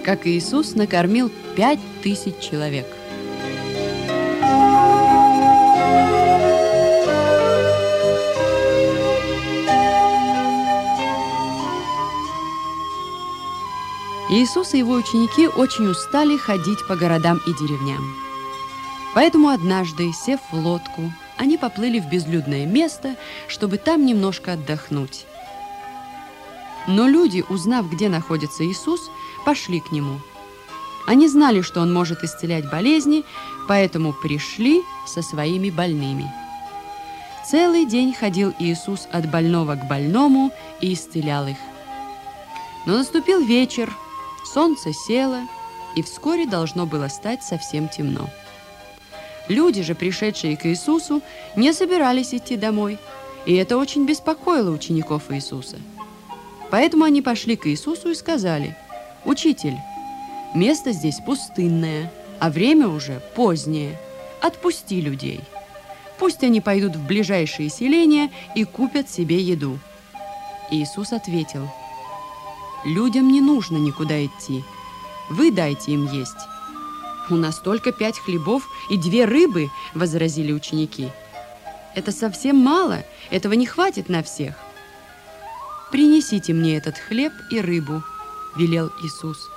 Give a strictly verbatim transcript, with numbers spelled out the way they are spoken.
как Иисус накормил пять тысяч человек. Иисус и его ученики очень устали ходить по городам и деревням. Поэтому однажды, сев в лодку, они поплыли в безлюдное место, чтобы там немножко отдохнуть. Но люди, узнав, где находится Иисус, пошли к Нему. Они знали, что Он может исцелять болезни, поэтому пришли со своими больными. Целый день ходил Иисус от больного к больному и исцелял их. Но наступил вечер, солнце село, и вскоре должно было стать совсем темно. Люди же, пришедшие к Иисусу, не собирались идти домой, и это очень беспокоило учеников Иисуса. Поэтому они пошли к Иисусу и сказали: «Учитель, место здесь пустынное, а время уже позднее. Отпусти людей. Пусть они пойдут в ближайшие селения и купят себе еду». Иисус ответил: «Людям не нужно никуда идти. Вы дайте им есть». «У нас только пять хлебов и две рыбы», — возразили ученики. «Это совсем мало, этого не хватит на всех». «Принесите мне этот хлеб и рыбу», — велел Иисус.